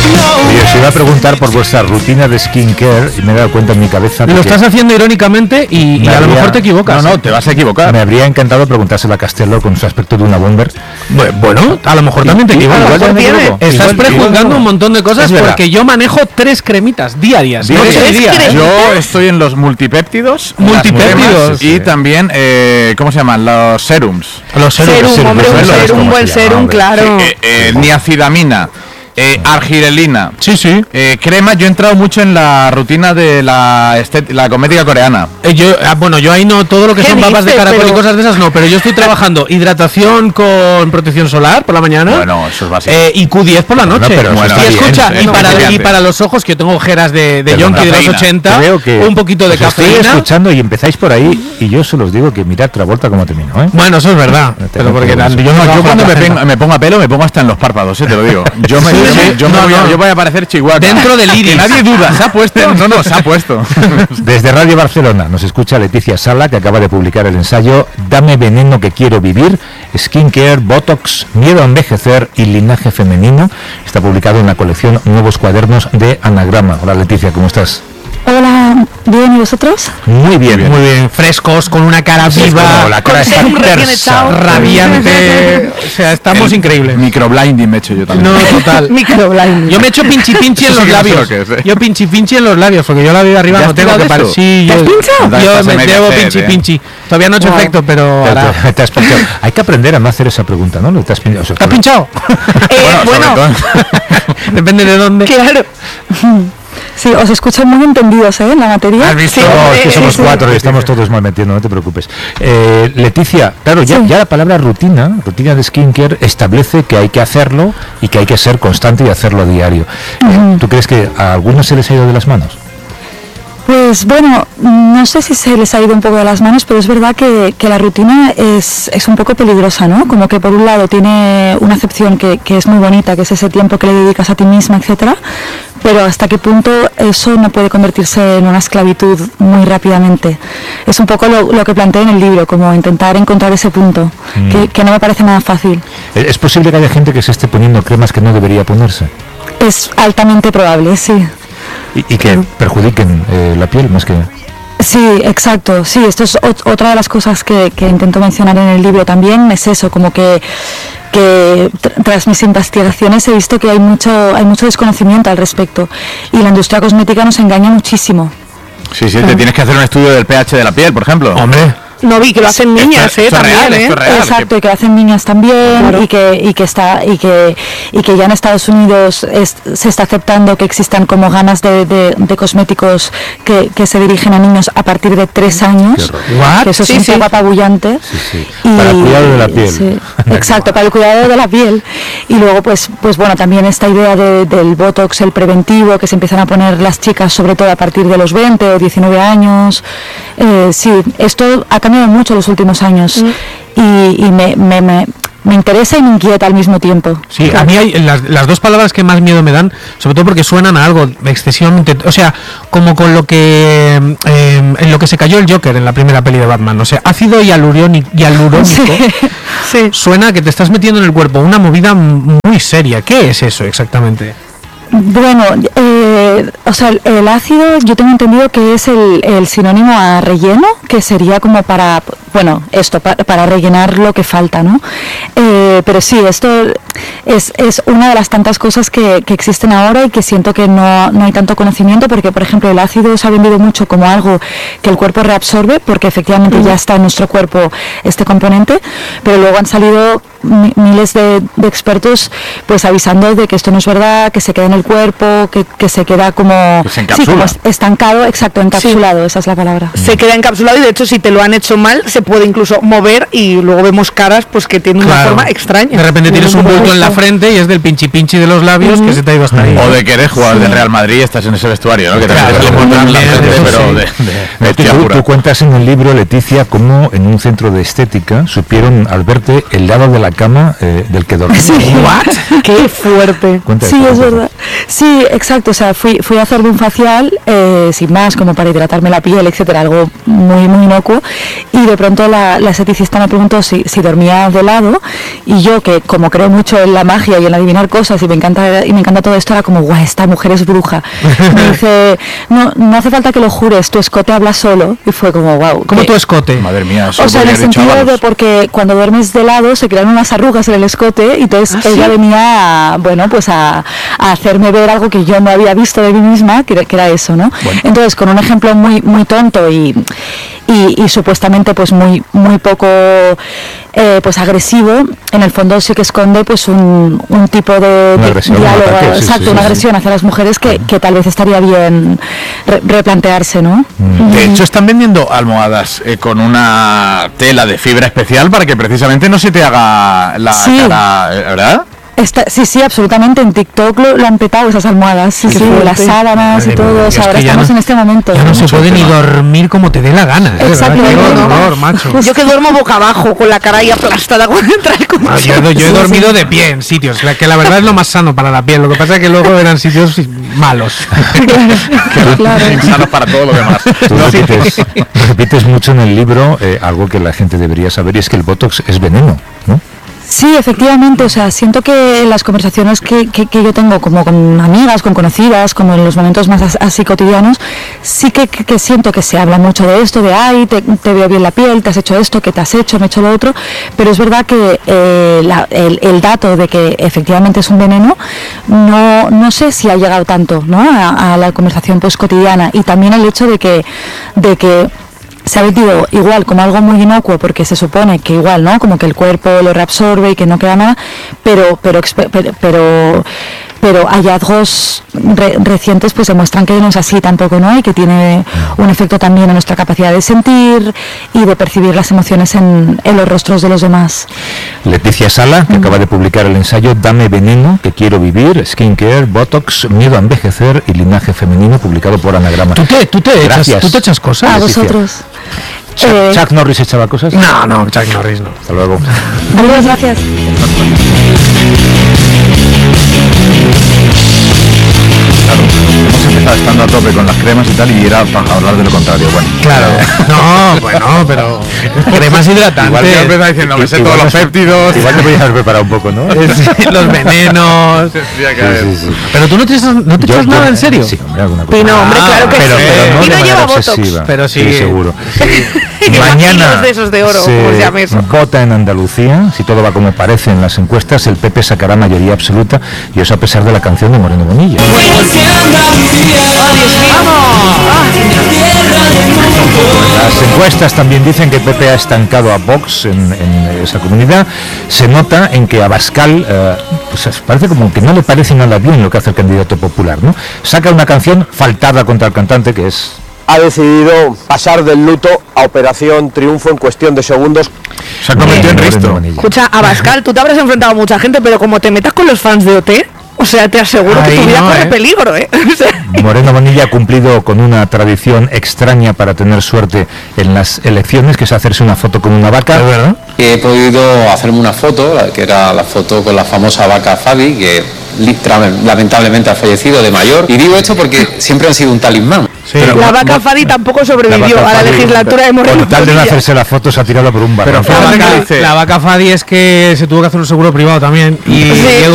Y os iba a preguntar por vuestra rutina de skincare y me he dado cuenta en mi cabeza. Lo estás haciendo irónicamente y a lo mejor te equivocas. No, te vas a equivocar. Me habría encantado preguntárselo a Castello con su aspecto de una bomber. Bueno, a lo mejor también te equivocas. Estás prejuzgando un montón de cosas porque yo manejo 3 cremitas diarias. Yo estoy en los multipéptidos. Y también, ¿cómo se llaman? Los serums. Los serums, hombre, un buen serum, claro. Niacidamina. Argirelina. Sí. Crema, yo he entrado mucho en la rutina de la cosmética coreana. Yo ahí no, todo lo que son papas de caracol y cosas de esas no, pero yo estoy trabajando hidratación con protección solar por la mañana. Bueno, eso es básico. Y Q10 por la noche. Y escucha, y para los ojos, que yo tengo ojeras de Yonki de los 80, un poquito de cafeína. Estoy escuchando y empezáis por ahí y yo solo os digo que mirad Travolta como termino, ¿eh? Bueno, eso es verdad. Pero porque yo cuando me pongo a pelo me pongo hasta en los párpados, te lo digo. Yo voy a parecer Chihuahua. Dentro del iris. Que nadie duda, se ha puesto. Se ha puesto. Desde Radio Barcelona nos escucha Leticia Sala, que acaba de publicar el ensayo Dame veneno que quiero vivir, skincare, botox, miedo a envejecer y linaje femenino. Está publicado en la colección Nuevos Cuadernos de Anagrama. Hola Leticia, ¿cómo estás? Hola, ¿bien y vosotros? Muy bien. Frescos, con una cara viva, la cara está tersa, radiante. O sea, estamos increíbles. Microblinding me he hecho yo también. No, total. Microblinding. Yo me he hecho pinchi en los labios. Yo pinchi en los labios, porque yo la vida arriba no tengo que parar. Sí, ¿te has pinchado? Yo me llevo pinchi. Todavía no he hecho efecto, pero ahora. Hay que aprender a no hacer esa pregunta, ¿no? ¿Te has pinchado? Bueno. Depende de dónde. Claro. Sí, os escucho muy entendidos, en la materia. ¿Has visto? Es que somos 4 y estamos todos mal metiendo, no te preocupes. Leticia, claro, ya la palabra rutina de skincare establece que hay que hacerlo y que hay que ser constante y hacerlo a diario. ¿Tú crees que a algunos se les ha ido de las manos? Pues bueno, no sé si se les ha ido un poco de las manos, pero es verdad que la rutina es un poco peligrosa, ¿no? Como que por un lado tiene una acepción que es muy bonita, que es ese tiempo que le dedicas a ti misma, etcétera, pero hasta qué punto eso no puede convertirse en una esclavitud muy rápidamente. Es un poco lo que planteé en el libro, como intentar encontrar ese punto, que no me parece nada fácil. ¿Es posible que haya gente que se esté poniendo cremas que no debería ponerse? Es altamente probable, sí. Y que perjudiquen la piel más que... Sí, exacto. Sí, esto es otra de las cosas que intento mencionar en el libro también, es eso, como que tras mis investigaciones he visto que hay mucho desconocimiento al respecto y la industria cosmética nos engaña muchísimo. Sí, te tienes que hacer un estudio del pH de la piel, por ejemplo. Hombre. No vi que lo hacen niñas, también, esto es real, exacto, y que lo hacen niñas también, claro. y que ya en Estados Unidos se está aceptando que existan como gamas de cosméticos que se dirigen a niños a partir de 3 años. Que eso es un poco apabullante. Sí. Para el cuidado de la piel. Sí, exacto, para el cuidado de la piel. Y luego pues bueno, también esta idea del botox, el preventivo, que se empiezan a poner las chicas sobre todo a partir de los 20 o 19 años. Sí, esto ha cambiado mucho en los últimos años y me interesa y me inquieta al mismo tiempo. Sí, claro. A mí hay las dos palabras que más miedo me dan, sobre todo porque suenan a algo excesivamente, o sea, como con lo que en lo que se cayó el Joker en la primera peli de Batman, o sea, ácido hialurónico, sí. Suena a que te estás metiendo en el cuerpo una movida muy seria. ¿Qué es eso exactamente? Bueno, o sea, el ácido yo tengo entendido que es el sinónimo a relleno, que sería como para rellenar lo que falta, ¿no? Pero sí, esto es una de las tantas cosas que existen ahora y que siento que no hay tanto conocimiento, porque por ejemplo el ácido se ha vendido mucho como algo que el cuerpo reabsorbe, porque efectivamente ya está en nuestro cuerpo este componente, pero luego han salido miles de expertos pues avisando de que esto no es verdad, que se queda en el cuerpo, que se queda como, como estancado, exacto, encapsulado, esa es la palabra. Se queda encapsulado y de hecho si te lo han hecho mal se puede incluso mover y luego vemos caras pues que tienen una forma extraña. De repente tienes un bulto en la frente y es del pinchi de los labios que se te ha ido hasta ahí. O de que eres jugador del Real Madrid y estás en ese vestuario, ¿no? Que te encuentran la frente, pero tú cuentas en el libro, Leticia, cómo en un centro de estética supieron al verte el lado de la cama del que dormías. Sí. ¿What? ¡Qué fuerte! Sí, es verdad. Sí, exacto, o sea, fui a hacerme un facial, sin más, como para hidratarme la piel, etcétera, algo muy, muy inocuo, y de pronto la esteticista me preguntó si dormía de lado, y yo, que como creo mucho en la magia y en adivinar cosas, y me encanta todo esto, era como, guau, esta mujer es bruja. Me dice, no hace falta que lo jures, tu escote habla solo, y fue como, wow. ¿Cómo tu escote? Madre mía, eso o sea, en el sentido de porque cuando duermes de lado se crean unas arrugas en el escote, y entonces ella venía, bueno, pues a hacerme ver algo que yo no había visto de mí misma, que era eso, ¿no? Bueno. Entonces, con un ejemplo muy, muy tonto y supuestamente pues muy poco pues agresivo, en el fondo sí que esconde pues un tipo de diálogo, exacto, una agresión hacia las mujeres que tal vez estaría bien replantearse, ¿no? De hecho, están vendiendo almohadas con una tela de fibra especial para que precisamente no se te haga la cara, ¿verdad? Sí, absolutamente. En TikTok lo han petado esas almohadas, las sábanas y todo. O sea, ahora estamos en este momento. Ya no se puede ni dormir como te dé la gana. Exacto. Qué horror, macho. Yo que duermo boca abajo, con la cara ahí aplastada cuando entra el colchón. Yo he dormido de pie en sitios, que la verdad es lo más sano para la piel. Lo que pasa es que luego eran sitios malos. Claro. Sanos para todo lo demás. Tú repites mucho en el libro algo que la gente debería saber, y es que el Botox es veneno, ¿no? Sí, efectivamente, o sea, siento que las conversaciones que yo tengo como con amigas, con conocidas, como en los momentos más así cotidianos, sí que siento que se habla mucho de esto, de ay, te veo bien la piel, te has hecho esto, que te has hecho, me he hecho lo otro, pero es verdad que el dato de que efectivamente es un veneno, no sé si ha llegado tanto, ¿no? a la conversación pues cotidiana, y también el hecho de que se ha vendido igual como algo muy inocuo, porque se supone que igual, ¿no? Como que el cuerpo lo reabsorbe y que no queda nada, pero hallazgos recientes pues demuestran que no es así tampoco, ¿no? Y que tiene un efecto también en nuestra capacidad de sentir y de percibir las emociones en los rostros de los demás. Leticia Sala, que acaba de publicar el ensayo Dame veneno, que quiero vivir, skincare, botox, miedo a envejecer y linaje femenino, publicado por Anagrama. ¿Tú te echas cosas? A vosotros. ¿Chuck Norris echaba cosas? No, Chuck Norris no. Hasta luego. Adiós, gracias. Claro, hemos empezado estando a tope con las cremas y tal, y era para hablar de lo contrario. Bueno, claro. No, pero cremas hidratantes. Igual que empezaba diciendo, me sé todos los péptidos. Igual te podías haber preparado un poco, ¿no? Los venenos. Sí. Pero tú no te echas nada, ¿en serio? Sí, hombre, alguna cosa. Pino, hombre, claro que pero sí. no Pino de lleva manera botox. obsesiva. Pero sí. Seguro. Mañana de esos de oro, como se llame eso. Vota en Andalucía. Si todo va como parece en las encuestas, el PP sacará mayoría absoluta, y eso a pesar de la canción de Moreno Bonilla. Las encuestas también dicen que el PP ha estancado a Vox en esa comunidad. Se nota en que Abascal pues parece como que no le parece nada bien lo que hace el candidato popular, ¿no? Saca una canción faltada contra el cantante, que es... Ha decidido pasar del luto a Operación Triunfo en cuestión de segundos. Se ha convertido en Risto. Escucha, Abascal, tú te habrás enfrentado a mucha gente, pero como te metas con los fans de OT, o sea, te aseguro que tu vida corre peligro, ¿eh? O sea... Moreno Bonilla ha cumplido con una tradición extraña para tener suerte en las elecciones, que es hacerse una foto con una vaca. ¿Verdad? He podido hacerme una foto, que era la foto con la famosa vaca Fabi, que lamentablemente ha fallecido de mayor. Y digo esto porque siempre han sido un talismán. Sí, la vaca Fadi tampoco sobrevivió a la legislatura de Moreno. Con tal de no hacerse la foto, se ha tirado por un barranco. La vaca Fadi es que se tuvo que hacer un seguro privado también. Y